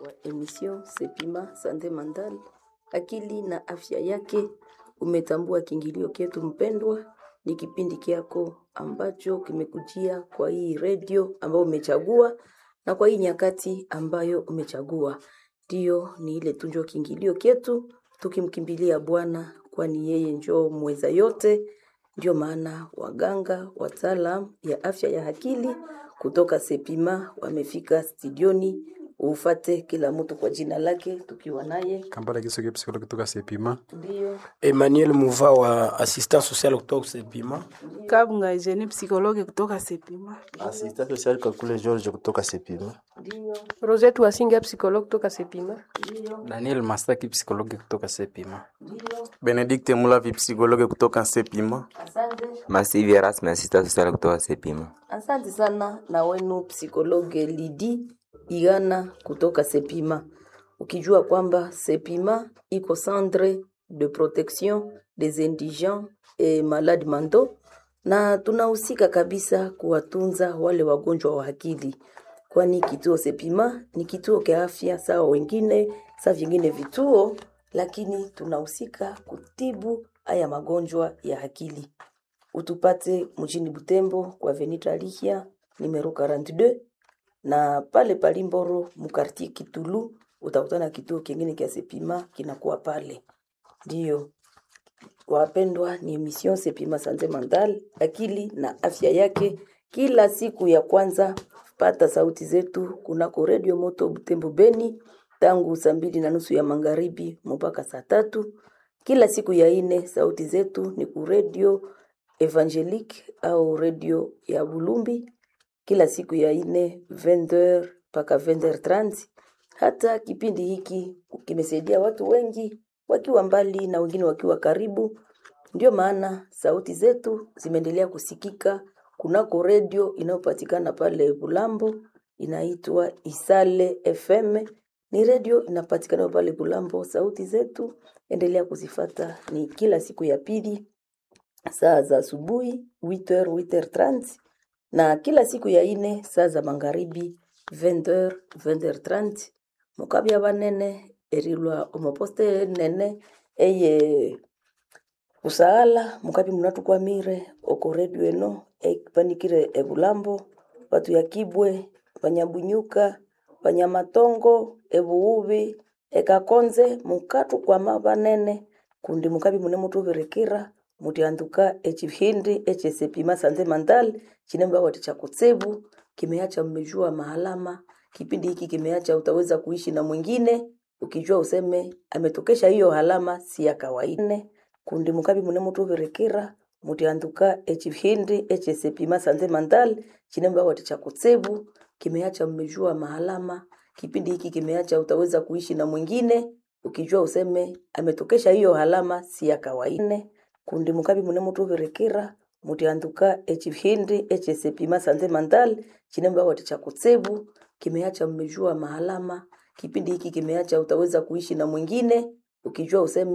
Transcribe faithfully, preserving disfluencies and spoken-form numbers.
kwa emission Sepima Sante Mandal, akili na afya yake. Umetambua kiingilio ketu mpendwa, ni kipindi kiako ambacho kimekujia kwa hii radio ambayo umechagua na kwa hii nyakati ambayo umechagua. Ndio ni ile tunjo kiingilio ketu, tukimkimbilia Bwana kwani yeye njoo mweza yote. Ndio maana waganga, wataalamu ya afya ya akili kutoka Sepima wamefika studioni. Ufate kila mtu kwa jina lake tukiwa naye Kambale Kisoge psikologi kutoka Sepima. ndio Emmanuel Mouva wa assistant social kutoka Sepima. Kabunga Eugenie psikologi kutoka Sepima. Assistant social Kakule George kutoka Sepima. ndio Rosette Wasinga psikologi kutoka Sepima. Daniel Mastaki psikologi kutoka Sepima. Benedicte Mulavi psikologi kutoka Sepima. asante Masivi Erasmus assistant social kutoka Sepima. asante sana na wenu psikologe Lidi Igana kutoka Sepima. Ukijua kwamba Sepima iko centre de protection des indigents et malades mentaux, na tunahusika kabisa kuwatunza wale wagonjwa wa akili, kwani kituo Sepima ni kituo kia afya sawa wengine saa vingine vituo, lakini tunahusika kutibu haya magonjwa ya akili. Utupate mjini Butembo kwa Venita Lihia numero arobaini na mbili, na pale Palimboro mukartie Kitulu utakutana kituo kingine kia Sepima kinakuwa pale. Ndio wapendwa, ni emission Sepima Sante Mandal, akili na afya yake. Kila siku ya kwanza pata sauti zetu kunako Radio Moto Butembo Beni tangu saa mbili na nusu ya magharibi mpaka saa tatu. Kila siku ya ine sauti zetu ni ku Radio Evangelique au radio ya Bulumbi. Kila siku ya ine vingt heures paka vingt heures trente. Hata kipindi hiki kimesaidia watu wengi wakiwa mbali na wengine wakiwa karibu. Ndio maana sauti zetu zimeendelea kusikika kunako radio inayopatikana pale Bulambo, inaitwa Isale F M. Ni radio inapatikana pale Bulambo. Sauti zetu endelea kuzifata, ni kila siku ya pili saa za asubuhi huit heures huit heures trente, na kila siku ya ine saa za magharibi vingt heures vingt heures trente. Mukabya banene erilwa omoposte nene eye usaala mukabi munatu kwa mire oko radio eno epanikire ebulambo watu ya Kibwe, Panyabunyuka, Panyamatongo, Ebuubi, Ekakonze mukatu kwa mabanene kundi mukabi mune mutu berekira mutianduka echihindi eche Sepima Sante Mandal chinemba wati cha kutsebu kimeacha mmejua mahalama. Kipindi hiki kimeacha utaweza kuishi na mwingine ukijua useme ametokesha hiyo halama si ya kawaida. Kundi mukabi mune mutu berekira mutianduka echihindi eche Sepima Sante Mandal chinemba wati cha kutsebu kimeacha mmejua mahalama. Kipindi hiki kimeacha utaweza kuishi na mwingine ukijua useme ametokesha hiyo halama si ya kawaida. Kundi mukabi mune mutu berekira mutianduka echihindi eche Sepima Sante Mandal chinemba wati cha kutsebu kimeacha mmejua mahalama. Kipindi hiki kimeacha utaweza kuishi na mwingine ukijua useme